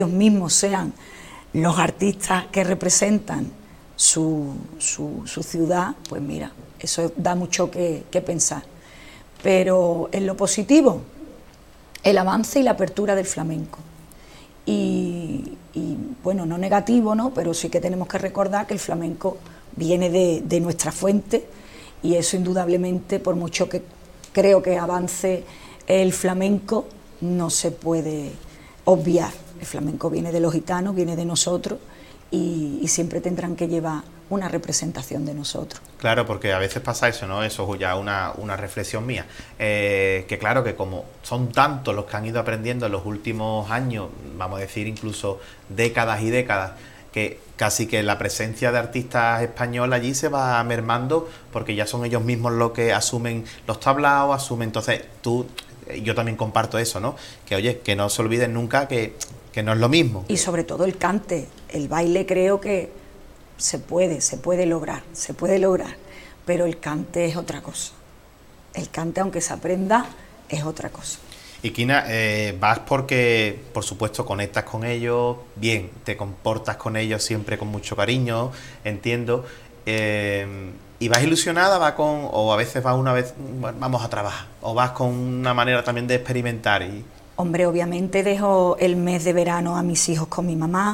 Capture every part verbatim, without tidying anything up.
ellos mismos sean los artistas que representan su, su, su ciudad, pues mira, eso da mucho que, que pensar. Pero en lo positivo, el avance y la apertura del flamenco. Y, y bueno, no negativo, ¿no? Pero sí que tenemos que recordar que el flamenco viene de, de nuestra fuente, y eso indudablemente, por mucho que creo que avance el flamenco, no se puede obviar. El flamenco viene de los gitanos, viene de nosotros, y, y siempre tendrán que llevar una representación de nosotros. Claro, porque a veces pasa eso, ¿no? Eso es ya una, una reflexión mía. Eh, que claro, que como son tantos los que han ido aprendiendo en los últimos años, vamos a decir incluso décadas y décadas, que casi que la presencia de artistas españoles allí se va mermando, porque ya son ellos mismos los que asumen los tablaos, asumen... Entonces, tú, yo también comparto eso, ¿no? Que oye, que no se olviden nunca que, que no es lo mismo. Y sobre todo el cante, el baile creo que se puede, se puede lograr, se puede lograr, pero el cante es otra cosa. El cante, aunque se aprenda, es otra cosa. Y Quina, eh, vas porque, por supuesto, conectas con ellos, bien, te comportas con ellos siempre con mucho cariño, entiendo, eh, y vas ilusionada, vas con, o a veces vas una vez, bueno, vamos a trabajar, o vas con una manera también de experimentar. Y... Hombre, obviamente dejo el mes de verano a mis hijos con mi mamá,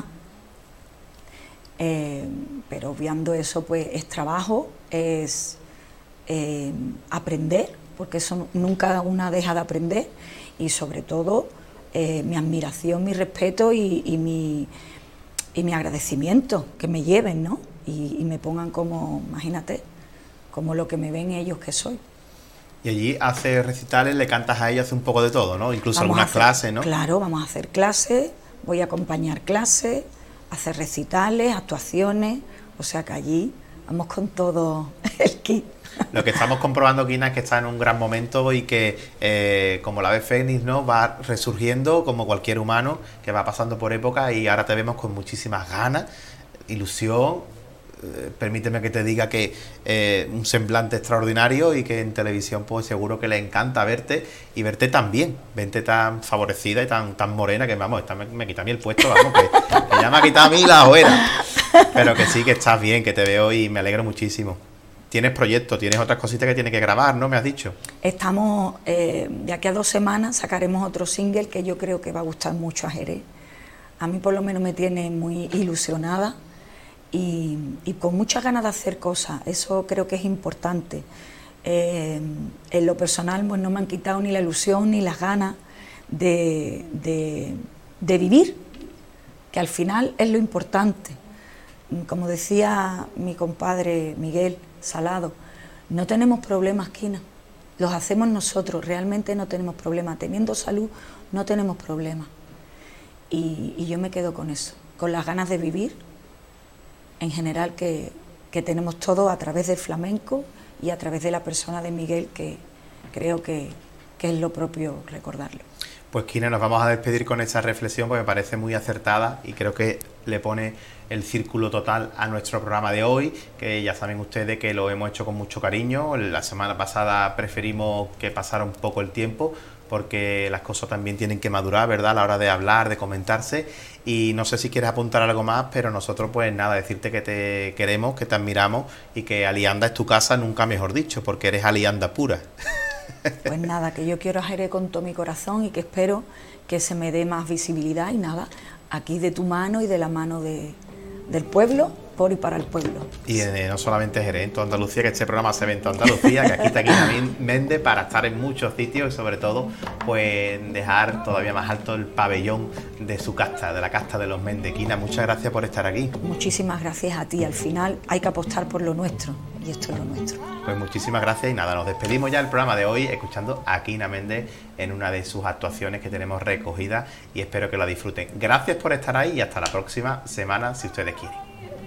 eh, pero obviando eso, pues es trabajo, es eh, aprender, porque eso nunca una deja de aprender, y sobre todo eh, mi admiración, mi respeto y, y, mi, y mi agradecimiento, que me lleven, ¿no? Y, y me pongan como, imagínate, como lo que me ven ellos que soy. Y allí haces recitales, le cantas a ellos, hace un poco de todo, ¿no? Incluso Vamos algunas hacer, clases, ¿no? Claro, vamos a hacer clases, voy a acompañar clases, hacer recitales, actuaciones, o sea que allí vamos con todo el kit. Lo que estamos comprobando, Quina, es que está en un gran momento y que, eh, como la ave fénix, ¿no?, va resurgiendo como cualquier humano que va pasando por época, y ahora te vemos con muchísimas ganas, ilusión. Eh, permíteme que te diga que eh, un semblante extraordinario, y que en televisión pues seguro que le encanta verte, y verte tan bien, verte tan favorecida y tan, tan morena, que vamos, esta me, me quita a mí el puesto, vamos, que, que ya me ha quitado a mí la hoguera, pero que sí, que estás bien, que te veo y me alegro muchísimo. Tienes proyectos, tienes otras cositas que tienes que grabar, ¿no? Me has dicho. Estamos, eh, de aquí a dos semanas sacaremos otro single que yo creo que va a gustar mucho a Jerez. A mí por lo menos me tiene muy ilusionada y, y con muchas ganas de hacer cosas. Eso creo que es importante. Eh, en lo personal, pues no me han quitado ni la ilusión ni las ganas de, de, de vivir, que al final es lo importante. Como decía mi compadre Miguel Salado, no tenemos problemas, Quina, los hacemos nosotros, realmente no tenemos problemas, teniendo salud no tenemos problemas, y, y yo me quedo con eso, con las ganas de vivir en general que, que tenemos todos a través del flamenco y a través de la persona de Miguel, que creo que, que es lo propio recordarlo. Pues Quina, nos vamos a despedir con esa reflexión, porque me parece muy acertada y creo que le pone el círculo total a nuestro programa de hoy, que ya saben ustedes que lo hemos hecho con mucho cariño. La semana pasada preferimos que pasara un poco el tiempo, porque las cosas también tienen que madurar, ¿verdad?, a la hora de hablar, de comentarse. Y no sé si quieres apuntar algo más, pero nosotros pues nada, decirte que te queremos, que te admiramos, y que Alianda es tu casa, nunca mejor dicho, porque eres Alianda pura. Pues nada, que yo quiero a Jerez con todo mi corazón, y que espero que se me dé más visibilidad, y nada, aquí de tu mano y de la mano de, del pueblo, por y para el pueblo. Y eh, no solamente Jerez, en toda Andalucía, que este programa se ve en toda Andalucía, que aquí está Quina Méndez para estar en muchos sitios, y sobre todo pues dejar todavía más alto el pabellón de su casta, de la casta de los Méndez. Quina, muchas gracias por estar aquí. Muchísimas gracias a ti, al final hay que apostar por lo nuestro, y esto es lo nuestro. Pues muchísimas gracias, y nada, nos despedimos ya del programa de hoy escuchando a Quina Méndez en una de sus actuaciones que tenemos recogidas, y espero que la disfruten. Gracias por estar ahí, y hasta la próxima semana, si ustedes quieren.